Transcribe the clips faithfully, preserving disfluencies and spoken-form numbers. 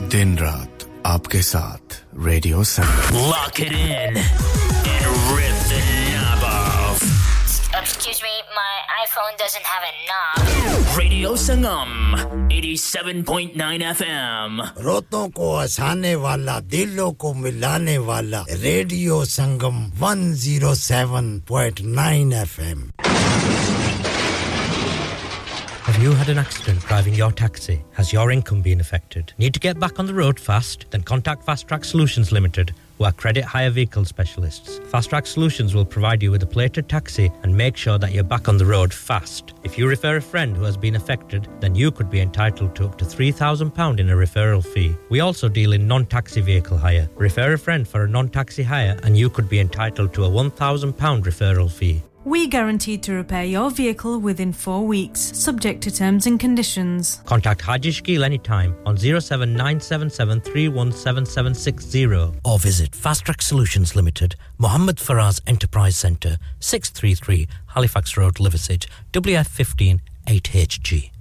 दिन रात आपके साथ radio Sangam Lock it in and rip the knob off. Excuse me, my iPhone doesn't have a knob. Radio Sangam eighty-seven point nine F M. रोतों को हंसाने वाला दिलों को मिलाने वाला radio Sangam one oh seven point nine F M. Have you had an accident driving your taxi? Has your income been affected? Need to get back on the road fast? Then contact Fast Track Solutions Limited, who are credit hire vehicle specialists. Fast Track Solutions will provide you with a plated taxi and make sure that you're back on the road fast. If you refer a friend who has been affected, then you could be entitled to up to three thousand pounds in a referral fee. We also deal in non-taxi vehicle hire. Refer a friend for a non-taxi hire and you could be entitled to a one thousand pounds referral fee. We guarantee to repair your vehicle within four weeks, subject to terms and conditions. Contact Haji Shkil anytime on oh seven nine seven seven three one seven seven six oh or visit Fast Track Solutions Limited, Mohammed Faraz Enterprise Centre, six thirty-three Halifax Road, Liversedge, W F fifteen eight H G.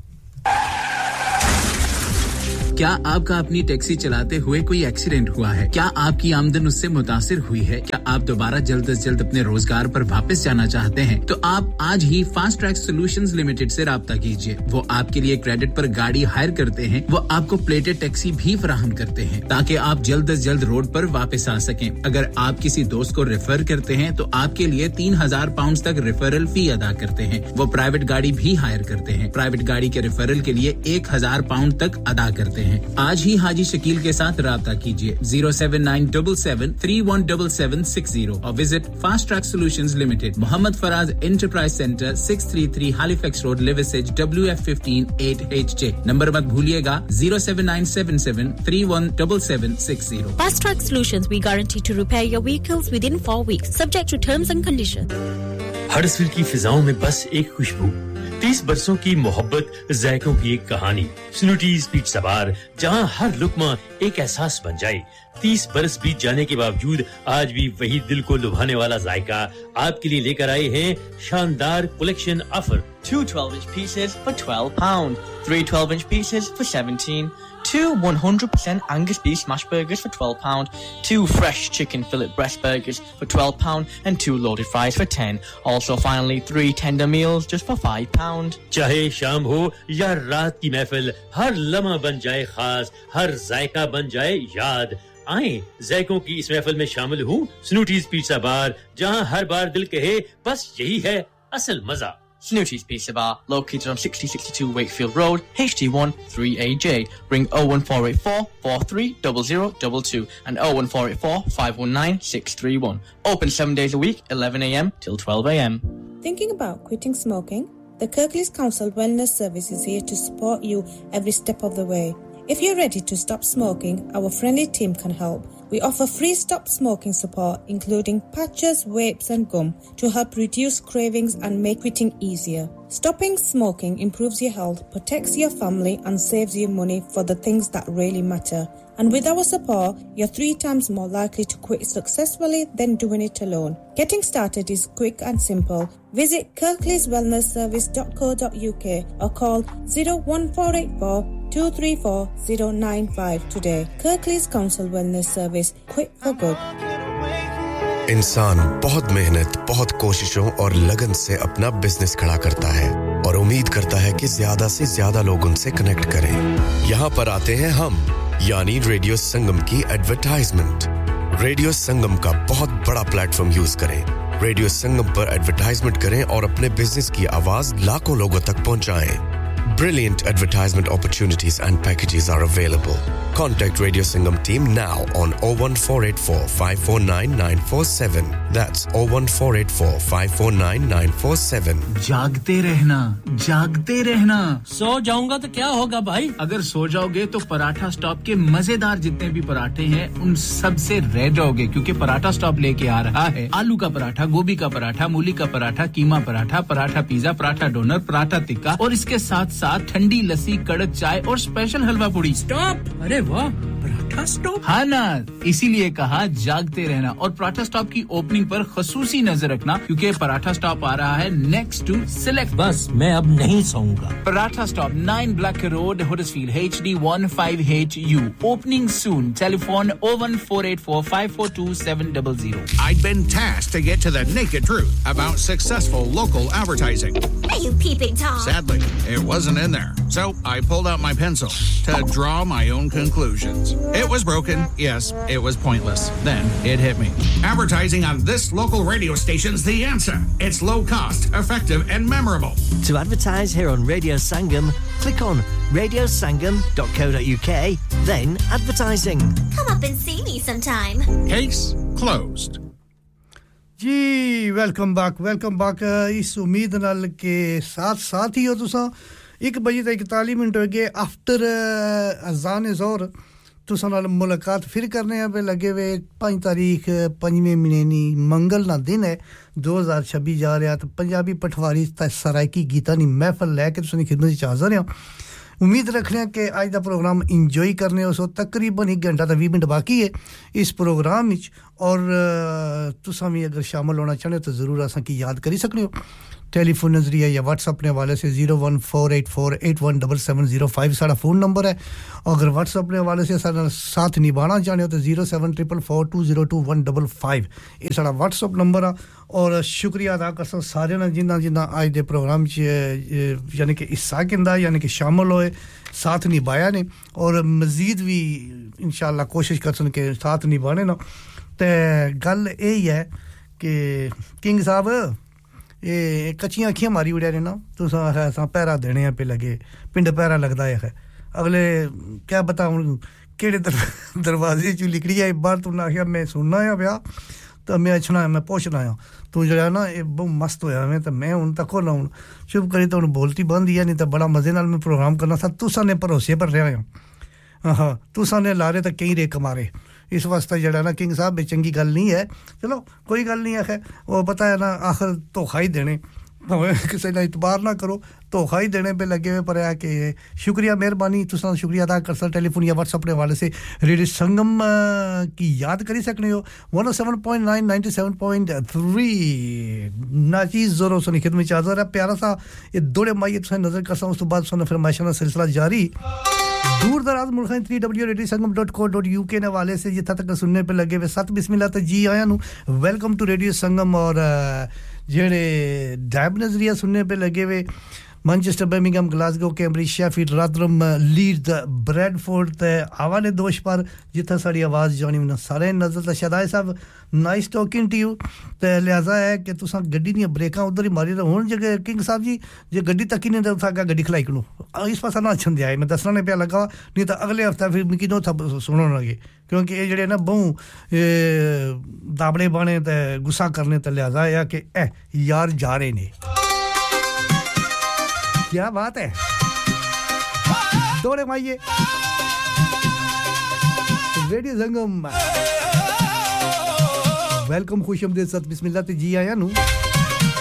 क्या आपका अपनी taxi चलाते हुए कोई accident हुआ है क्या आपकी आमदन उससे मुतासिर हुई है क्या आप दोबारा जल्द से जल्द अपने रोजगार पर वापस जाना चाहते हैं तो आप आज ही फास्ट ट्रैक सॉल्यूशंस लिमिटेड से राब्ता कीजिए वो आपके लिए क्रेडिट पर गाड़ी हायर करते हैं वो आपको प्लेटेड टैक्सी भी फराहम करते हैं ताकि आप जल्द से जल्द रोड पर वापस आ सकें अगर आप किसी दोस्त को रेफर करते हैं तो आपके लिए तीन हज़ार पाउंड तक रेफरल फी अदा करते हैं वो प्राइवेट गाड़ी भी हायर करते हैं प्राइवेट गाड़ी के रेफरल के लिए एक हज़ार पाउंड तक अदा करते हैं आज ही हाजी शकील के साथ राब्ता कीजिए oh seven nine seven seven three one seven seven six oh और visit fast track solutions limited Mohammad Faraz enterprise centre six thirty-three Halifax road Liversedge W F fifteen eight H J number मत भूलिएगा oh seven nine seven seven three one seven seven six oh Fast Track Solutions we guarantee to repair your vehicles within four weeks subject to terms and conditions Huddersfield की फिजाओं में बस एक खुशबू तीस बरसों की मोहब्बत जायकों की एक कहानी स्नूटीज पिज़्ज़ा बार जहां हर लुकमा एक एहसास बन जाए तीस बरस बीत जाने के बावजूद आज भी वही दिल को लुभाने वाला जायका आपके लिए लेकर आए हैं शानदार collection offer two twelve inch pizzas for twelve pounds, three twelve inch pizzas for seventeen, two one hundred percent Angus beef smash burgers for twelve pounds, two fresh chicken fillet breast burgers for twelve pounds and two loaded fries for ten. Also finally three tender meals just for five pounds. चाहे शाम हो या रात की महफिल हर लम्हा बन जाए खास हर जायका बन जाए याद आए जायकों की इस महफिल में शामिल हूं स्नूटीज पिज़्ज़ा बार जहां हर बार दिल कहे बस यही है असल मजा Snooty's Pizza Bar, located on sixty sixty-two Wakefield Road, H D one three A J. Ring oh one four eight four four three zero zero two two and oh one four eight four five one nine six three one. Open seven days a week, eleven a m till twelve a m. Thinking about quitting smoking? The Kirklees Council Wellness Service is here to support you every step of the way. If you're ready to stop smoking, our friendly team can help. We offer free stop smoking support, including patches, vapes and gum, to help reduce cravings and make quitting easier. Stopping smoking improves your health, protects your family and saves you money for the things that really matter. And with our support, you're three times more likely to quit successfully than doing it alone. Getting started is quick and simple. Visit kirklees wellness service dot co dot U K or call oh one four eight four two three four oh nine five today. Kirklees Council Wellness Service. Quit for good. इंसान बहुत मेहनत, बहुत कोशिशों और लगन से अपना business खड़ा करता है और उम्मीद करता है कि ज्यादा से ज्यादा लोग उनसे कनेक्ट करें। यहाँ पर आते हैं हम, यानी रेडियो संगम की एडवर्टाइजमेंट। रेडियो संगम का बहुत बड़ा प्लेटफॉर्म यूज करें। रेडियो संगम पर एडवर्टाइजमेंट करें और अपने बिजनेस की आवाज लाखों लोगों तक पहुंचाएं। Brilliant advertisement opportunities and packages are available. Contact Radio Sangam team now on oh one four eight four five four nine nine four seven. That's oh one four eight four five four nine nine four seven. जागते रहना, जागते रहना। सो जाऊंगा तो क्या होगा भाई? अगर सो जाओगे तो पराठा स्टॉप के मजेदार जितने भी पराठे हैं उन सब से रह जाओगे क्योंकि पराठा स्टॉप लेके आ रहा है आलू का पराठा, गोभी का पराठा, मूली का पराठा, कीमा पराठा, पराठा पिज्जा, पराठा डोनर, पराठा टिक्का और इसके साथ साथ ठंडी लस्सी, कड़क चाय और स्पेशल हलवा पूड़ी। स्टॉप! अरे वाह, पराठा स्टॉप हाँ ना इसीलिए कहा जागते रहना और पराठा स्टॉप की ओपनिंग पर खसूसी नजर रखना क्योंकि पराठा स्टॉप आ रहा है नेक्स्ट टू सिलेक्ट बस मैं अब नहीं सोऊंगा paratha stop nine Black Road Huddersfield H D one five H U opening soon telephone oh one four eight four five four two seven zero zero I'd been tasked to get to the naked truth about successful local advertising. Are you peeping Tom? Sadly, it wasn't in there. So I pulled out my pencil to draw my own conclusions. It was broken. Yes, it was pointless. Then it hit me. Advertising on this local radio station's the answer. It's low cost, effective, and memorable. To advertise here on Radio Sangam, click on radio sangam dot co dot uk, then advertising. Come up and see me sometime. Case closed. Ji welcome back welcome back इस उम्मीद नाल के साथ साथ ही हो तुसा एक बजे तक इकतालीस मिनट हो गए आफ्टर अजान ज़ोहर तुसा नाल मुलाकात फिर करने पे लगे हुए पाँच तारीख पांचवें महीने मंगल ना दिन है दो हज़ार छब्बीस जा रहा तो पंजाबी पटवारी सरायकी गीता नी महफिल लेके तुसा दी खिदमत च हाज़र हां उम्मीद रखने कि आज दा प्रोग्राम एंजॉय करने हो सो तकरीबन एक घंटा ते बीस मिनट बाकी है इस प्रोग्राम विच और तुसां भी अगर शामिल होना चाहते हो तो जरूर असां की याद करी सकने हो टेलीफोन नजरिया या व्हाट्सएप ने हवाले से zero one four eight four eight one seven seven zero five साडा फोन नंबर है और अगर व्हाट्सएप ने हवाले से साडा साथ निभाना चाहते हो तो zero seven four four two zero two one five five ये साडा व्हाट्सएप नंबर है और शुक्रिया अदा करसा सारे ने जिन्ना जिन्ना आज दे प्रोग्राम च यानी कि हिस्सा किंदा यानी कि शामिल होए साथ निभाया ने और मजीद भी इंशाल्लाह कोशिश करसन के साथ निभाने ना ते गल ए ही है कि किंग साहब ये कच्चियां अखियां मारी उड़े ने ना तुसा ऐसा पैरा देने पे लगे पिंड पैरा लगदा है अगले क्या बताऊं केड़े दरवाजे चू लिकड़ी है बाहर तू ना आखिया मैं सुनना है ब्याह तो मैं अच्छना मैं पूछना है तू जड़ा ना ये बहुत मस्त होया मैं तो मैं उन तक ना हूं चुप करी तो बोलती बंद दिया नहीं तो बड़ा मजे नाल मैं प्रोग्राम करना था तुसा ने भरोसे पर रहा हां हां तुसा ने लारे तो कई रेक मारे इस वास्ते जड़ा ना किंग साहब चंगी गल नहीं है चलो कोई गल नहीं है वो पता है ना आखिर धोखा ही देने किसी ने इतबार ना करो धोखा ही देने पे लगे हुए पर है कि शुक्रिया मेहरबानी तुसा शुक्रिया अदा कर सा टेलीफोन या व्हाट्सएप ने वाले से रेडियो संगम की याद करी सकने हो one oh seven point nine ninety-seven point three नाचीज जोरों से खिदमत में हाजिर है प्यारा सा ये दौड़े माई तुसा नजर करसा उस तो बाद सुनना फरमाइश का सिलसिला जारी दूर दराज मुल्क three w radio sangam dot co dot uk ने वाले से जिथा तक सुनने पे लगे हुए सत बिस्मिल्लाह तो जी आया नु वेलकम टू रेडियो संगम और जेड़े डायब नजरिया सुनने पे लगे हुए Manchester Birmingham Glasgow Cambridge Sheffield रॉथरहम Leeds Bradford ते आवाने दोष पर जिथा साडी आवाज जानी ना सारे नजर ता शदाई साहब नाइस टॉकिंग टू यू ते लिहाजा है कि तुसा गड्डी दी ब्रेकां उधर ही मारी हुन जगह किंग साहब जी जे गड्डी तक ही नहीं दे उठा गड्डी खलाई कनो इस पासा ना छंदे आए मैं दसना ने पे लगा नहीं तो अगले हफ्ते फिर मिकी नो था सुनो लगे क्योंकि ये जड़े ना बहु दाबड़े बाने ते गुस्सा करने ते लिहाजा है कि ए यार जा रहे ने क्या बात है दौड़े माइए रेडियो संगम वेलकम खुशआमदीद सत बिस्मिल्लाह ते जी आया नु